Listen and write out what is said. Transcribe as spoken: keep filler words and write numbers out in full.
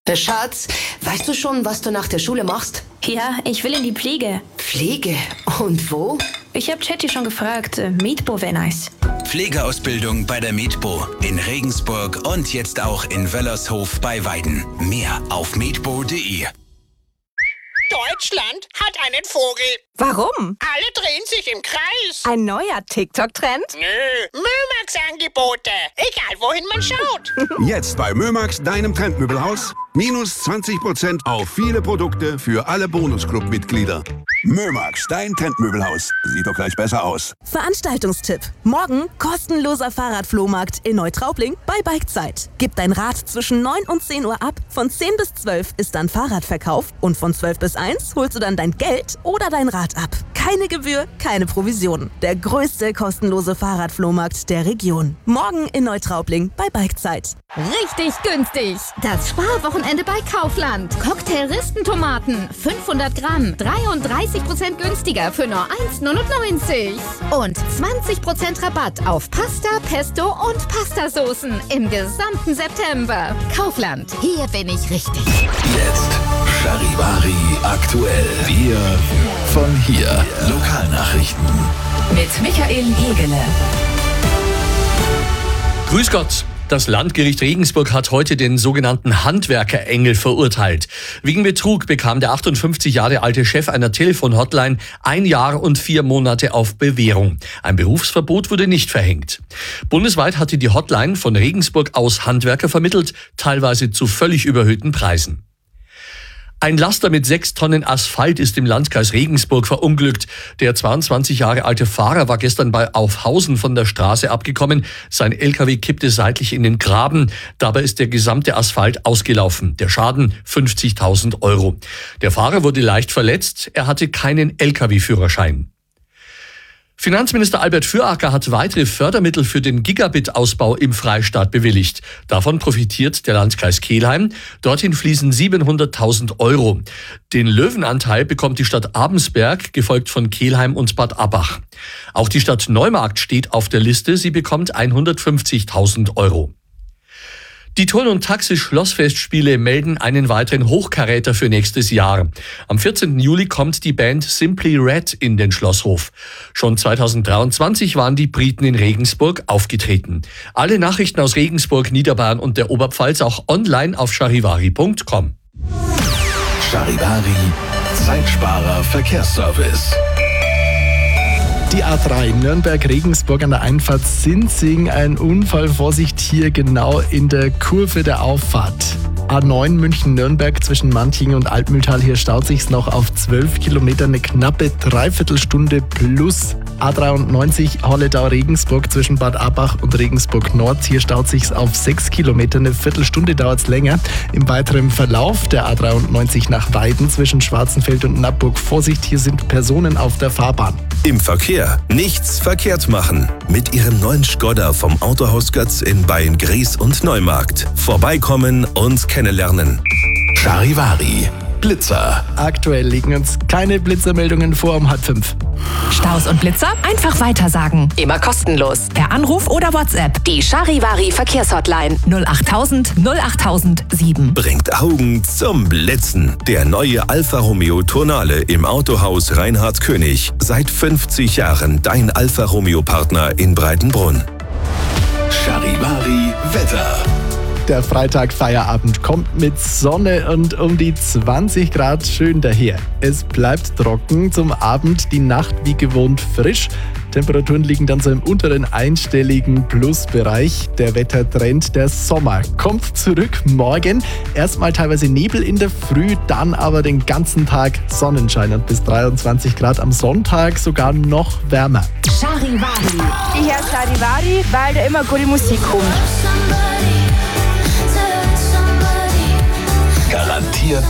Schatz, weißt du schon, was du nach der Schule machst? Ja, ich will in die Pflege. Pflege? Und wo? Ich hab Chatty schon gefragt. Mietbo wäre nice. Pflegeausbildung bei der Mietbo in Regensburg und jetzt auch in Wöllershof bei Weiden. Mehr auf mietbo punkt de. Deutschland hat einen Vogel. Warum? Alle drehen sich im Kreis. Ein neuer TikTok-Trend? Nö, Mömax-Angebote. Egal, wohin man schaut. Jetzt bei Mömax, deinem Trendmöbelhaus. Minus zwanzig Prozent auf viele Produkte für alle Bonusclub-Mitglieder. Mömax, dein Trendmöbelhaus. Sieht doch gleich besser aus. Veranstaltungstipp. Morgen kostenloser Fahrradflohmarkt in Neutraubling bei Bikezeit. Gib dein Rad zwischen neun und zehn Uhr ab. Von zehn bis zwölf ist dann Fahrradverkauf. Und von zwölf bis eins holst du dann dein Geld oder dein Rad ab. Keine Gebühr, keine Provision. Der größte kostenlose Fahrradflohmarkt der Region. Morgen in Neutraubling bei Bikezeit. Richtig günstig. Das Sparwochenende bei Kaufland. Cocktail-Ristentomaten. fünfhundert Gramm. dreiunddreißig Prozent günstiger für nur eins Komma neunundneunzig. Und zwanzig Prozent Rabatt auf Pasta, Pesto und Pastasoßen im gesamten September. Kaufland. Hier bin ich richtig. Jetzt Charivari aktuell. Wir von hier. Lokalnachrichten. Mit Michael Hegele. Grüß Gott. Das Landgericht Regensburg hat heute den sogenannten Handwerkerengel verurteilt. Wegen Betrug bekam der achtundfünfzig Jahre alte Chef einer Telefonhotline ein Jahr und vier Monate auf Bewährung. Ein Berufsverbot wurde nicht verhängt. Bundesweit hatte die Hotline von Regensburg aus Handwerker vermittelt, teilweise zu völlig überhöhten Preisen. Ein Laster mit sechs Tonnen Asphalt ist im Landkreis Regensburg verunglückt. Der zweiundzwanzig Jahre alte Fahrer war gestern bei Aufhausen von der Straße abgekommen. Sein L K W kippte seitlich in den Graben. Dabei ist der gesamte Asphalt ausgelaufen. Der Schaden fünfzigtausend Euro. Der Fahrer wurde leicht verletzt. Er hatte keinen L K W-Führerschein. Finanzminister Albert Füracker hat weitere Fördermittel für den Gigabit-Ausbau im Freistaat bewilligt. Davon profitiert der Landkreis Kelheim. Dorthin fließen siebenhunderttausend Euro. Den Löwenanteil bekommt die Stadt Abensberg, gefolgt von Kelheim und Bad Abbach. Auch die Stadt Neumarkt steht auf der Liste. Sie bekommt hundertfünfzigtausend Euro. Die Turn- und Taxis-Schlossfestspiele melden einen weiteren Hochkaräter für nächstes Jahr. Am vierzehnten Juli kommt die Band Simply Red in den Schlosshof. Schon zweitausenddreiundzwanzig waren die Briten in Regensburg aufgetreten. Alle Nachrichten aus Regensburg, Niederbayern und der Oberpfalz auch online auf charivari punkt com. Charivari, Zeitsparer Verkehrsservice. Die A drei Nürnberg-Regensburg an der Einfahrt Sinzing. Ein Unfall, Vorsicht hier genau in der Kurve der Auffahrt. A neun München-Nürnberg zwischen Manching und Altmühltal. Hier staut sich's noch auf zwölf Kilometer, eine knappe Dreiviertelstunde plus. A dreiundneunzig Holledau-Regensburg zwischen Bad Abbach und Regensburg Nord. Hier staut sich's auf sechs Kilometer, eine Viertelstunde dauert's länger. Im weiteren Verlauf der A dreiundneunzig nach Weiden zwischen Schwarzenfeld und Nappburg. Vorsicht, hier sind Personen auf der Fahrbahn. Im Verkehr nichts verkehrt machen. Mit Ihrem neuen Skoda vom Autohaus Götz in Beyen-Gries und Neumarkt. Vorbeikommen und kennenlernen. Charivari, Blitzer. Aktuell liegen uns keine Blitzermeldungen vor um halb fünf. Staus und Blitzer einfach weitersagen. Immer kostenlos. Per Anruf oder WhatsApp. Die Charivari Verkehrshotline null achttausend null achttausend sieben. Bringt Augen zum Blitzen. Der neue Alfa Romeo Tonale im Autohaus Reinhard König. Seit fünfzig Jahren dein Alfa Romeo Partner in Breitenbrunn. Charivari Wetter. Der Freitag-Feierabend kommt mit Sonne und um die zwanzig Grad schön daher. Es bleibt trocken, zum Abend die Nacht wie gewohnt frisch. Temperaturen liegen dann so im unteren einstelligen Plusbereich. Der Wettertrend, der Sommer, kommt zurück morgen. Erstmal teilweise Nebel in der Früh, dann aber den ganzen Tag Sonnenschein und bis dreiundzwanzig Grad am Sonntag sogar noch wärmer. Charivari. Ich höre Charivari, weil da immer gute Musik kommt. Garantiert